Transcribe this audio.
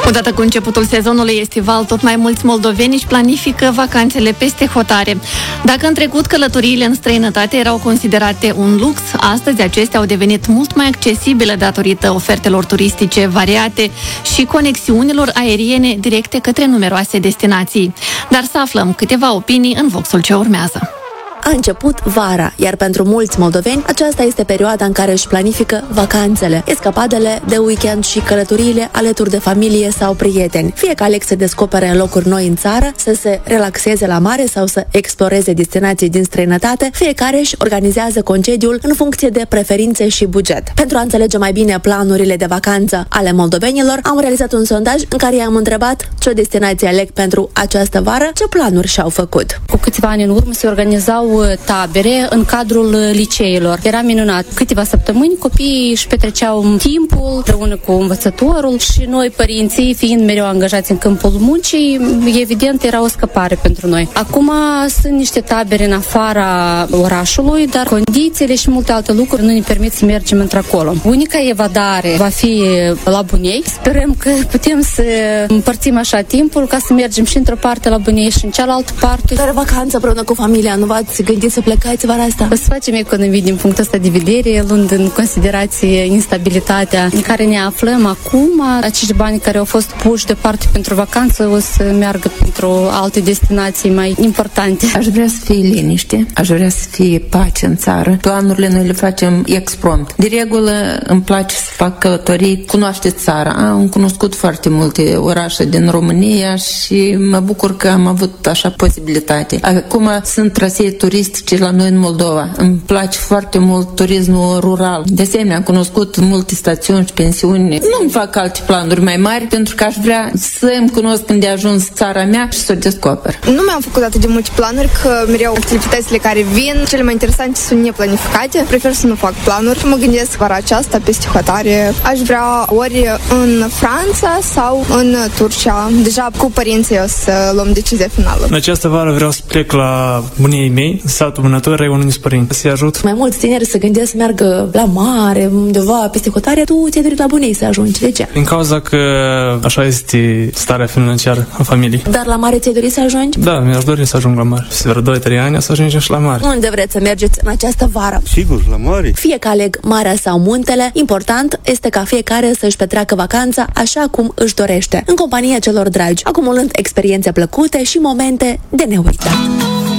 Odată cu începutul sezonului estival, tot mai mulți moldoveni își planifică vacanțele peste hotare. Dacă în trecut călătoriile în străinătate erau considerate un lux, astăzi acestea au devenit mult mai accesibile datorită ofertelor turistice variate și conexiunilor aeriene directe către numeroase destinații. Dar să aflăm câteva opinii în Voxul ce urmează. A început vara, iar pentru mulți moldoveni aceasta este perioada în care își planifică vacanțele, escapadele de weekend și călătoriile alături de familie sau prieteni. Fie că aleg să descopere locuri noi în țară, să se relaxeze la mare sau să exploreze destinații din străinătate, fiecare își organizează concediul în funcție de preferințe și buget. Pentru a înțelege mai bine planurile de vacanță ale moldovenilor, am realizat un sondaj în care i-am întrebat ce destinație aleg pentru această vară, ce planuri și-au făcut. Cu câțiva ani în urmă se organizau tabere în cadrul liceilor. Era minunat. Câteva săptămâni copiii își petreceau timpul împreună cu învățătorul și noi, părinții, fiind mereu angajați în câmpul muncii, evident era o scăpare pentru noi. Acum sunt niște tabere în afara orașului, dar condițiile și multe alte lucruri nu ne permit să mergem într-acolo. Unica evadare va fi la Bunei. Sperăm că putem să împărțim așa timpul ca să mergem și într-o parte la Bunei și în cealaltă parte. Dar vacanță împreună cu familia, nu v-ați gândit să plecați vara asta? O să facem economii din punctul ăsta de vedere, luând în considerație instabilitatea în care ne aflăm acum. Acești bani care au fost puși deoparte pentru vacanță o să meargă pentru alte destinații mai importante. Aș vrea să fie liniște, aș vrea să fie pace în țară. Planurile noi le facem exprompt. De regulă îmi place să fac călătorii. Cunoașteți țara. Am cunoscut foarte multe orașe din România și mă bucur că am avut așa posibilitate. Acum sunt trasee turistice la noi în Moldova. Îmi place foarte mult turismul rural. De asemenea, am cunoscut multe stațiuni și pensiuni. Nu-mi fac alte planuri mai mari pentru că aș vrea să-mi cunosc când de ajuns țara mea și să o descoper. Nu mi-am făcut atât de multe planuri, că mereu activitățile care vin, cele mai interesante sunt neplanificate. Prefer să nu fac planuri. Mă gândesc vara aceasta peste hotare. Aș vrea ori în Franța sau în Turcia. Deja cu părinții o să luăm decizia finală. În această vară vreau să plec la bunii mei, satul Vânător, Raionul Nispărin. Să-i ajut. Mai mulți tineri se gândesc să meargă la mare, undeva peste hotare, tu ți-ai dorit la Bunei să ajungi. De ce? Din cauza că așa este starea financiară a familiei. Dar la mare ți-ai dorit să ajungi? Da, mi-aș dori să ajung la mare. Și vreo 2-3 ani să ajungem și la mare. Unde vreți să mergeți în această vară? Sigur, la mare. Fie că aleg marea sau muntele, important este ca fiecare să-și petreacă vacanța așa cum își dorește, în compania celor dragi, acumulând experiențe plăcute și momente de neuitat.